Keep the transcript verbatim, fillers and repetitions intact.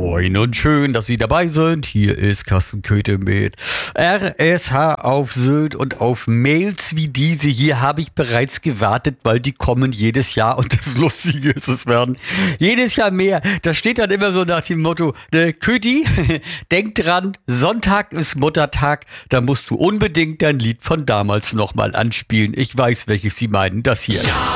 Moin und schön, dass Sie dabei sind. Hier ist Carsten Köthe mit R S H auf Sylt und auf Mails wie diese hier habe ich bereits gewartet, weil die kommen jedes Jahr und das Lustige ist, es werden jedes Jahr mehr. Das steht dann immer so nach dem Motto, ne, Köti, denk dran, Sonntag ist Muttertag, da musst du unbedingt dein Lied von damals nochmal anspielen. Ich weiß, welches Sie meinen, das hier.